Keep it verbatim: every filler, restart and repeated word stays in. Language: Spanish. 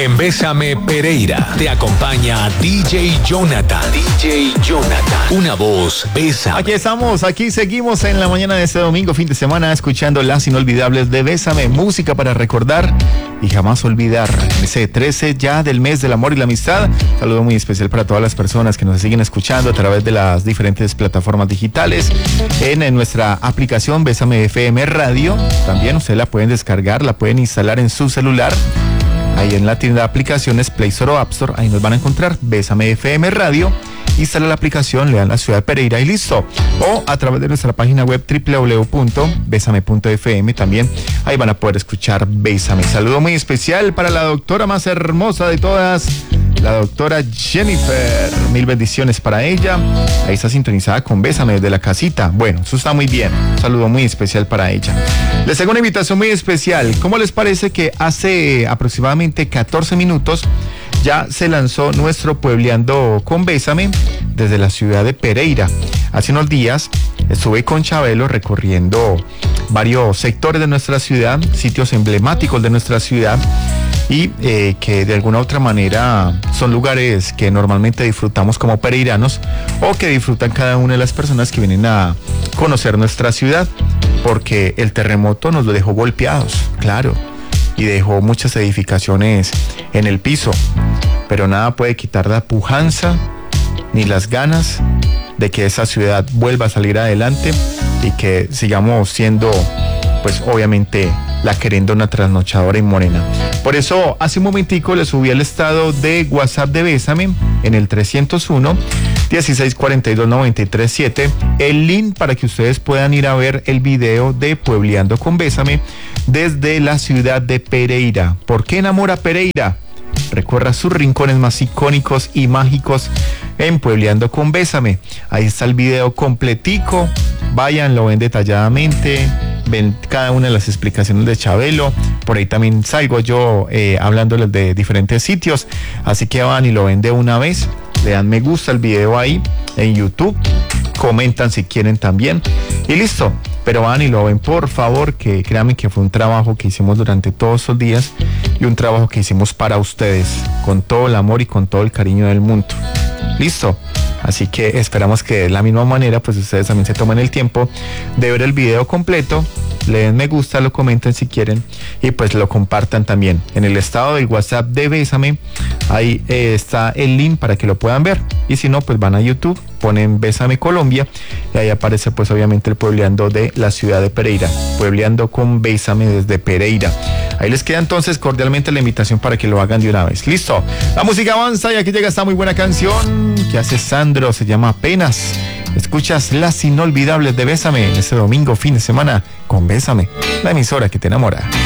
En Bésame Pereira te acompaña D J Jonathan. D J Jonathan. Una voz, Bésame. Aquí estamos, aquí seguimos en la mañana de este domingo, fin de semana, escuchando las inolvidables de Bésame. Música para recordar y jamás olvidar. Ese trece ya del mes del amor y la amistad. Saludo muy especial para todas las personas que nos siguen escuchando a través de las diferentes plataformas digitales. En, en nuestra aplicación Bésame F M Radio. También ustedes la pueden descargar, la pueden instalar en su celular. Ahí en la tienda de aplicaciones Play Store o App Store, ahí nos van a encontrar Bésame F M Radio. Instala la aplicación, le dan la ciudad de Pereira y listo. O a través de nuestra página web doble u doble u doble u punto bésame punto f m también. Ahí van a poder escuchar Bésame. Saludo muy especial para la doctora más hermosa de todas, la doctora Jennifer. Mil bendiciones para ella. Ahí está sintonizada con Bésame desde la casita. Bueno, eso está muy bien. Un saludo muy especial para ella. Les hago una invitación muy especial. ¿Cómo les parece que hace aproximadamente catorce minutos ya se lanzó nuestro Puebleando con Bésame desde la ciudad de Pereira? Hace unos días estuve con Chabelo recorriendo varios sectores de nuestra ciudad, sitios emblemáticos de nuestra ciudad y eh, que de alguna u otra manera son lugares que normalmente disfrutamos como pereiranos o que disfrutan cada una de las personas que vienen a conocer nuestra ciudad, porque el terremoto nos lo dejó golpeados, claro, y dejó muchas edificaciones en el piso, pero nada puede quitar la pujanza ni las ganas de que esa ciudad vuelva a salir adelante y que sigamos siendo, pues obviamente, la querendona trasnochadora y morena. Por eso, hace un momentico le subí el estado de WhatsApp de Bésame en el trescientos uno, dieciséis cuarenta y dos, noventa y tres siete, el link para que ustedes puedan ir a ver el video de Puebleando con Bésame desde la ciudad de Pereira. ¿Por qué enamora Pereira? Recorra sus rincones más icónicos y mágicos en Puebleando con Bésame. Ahí está el video completico. Vayan, lo ven detalladamente, ven cada una de las explicaciones de Chabelo. Por ahí también salgo yo eh, hablándoles de diferentes sitios. Así que van y lo ven de una vez. Le dan me gusta al video ahí en YouTube. Comentan si quieren también. Y listo. Pero van y lo ven, por favor, que créanme que fue un trabajo que hicimos durante todos esos días y un trabajo que hicimos para ustedes, con todo el amor y con todo el cariño del mundo. Listo. Así que esperamos que de la misma manera pues ustedes también se tomen el tiempo de ver el video completo, le den me gusta, lo comenten si quieren y pues lo compartan también. En el estado del WhatsApp de Bésame, ahí eh, está el link para que lo puedan ver. Y si no, pues van a YouTube, ponen Bésame Colombia y ahí aparece pues obviamente el Puebleando de la ciudad de Pereira. Puebleando con Bésame desde Pereira. Ahí les queda entonces cordialmente la invitación para que lo hagan de una vez. Listo. La música avanza y aquí llega esta muy buena canción que hace Sandro, se llama Apenas. Escuchas las inolvidables de Bésame este domingo, fin de semana, con Bésame, la emisora que te enamora.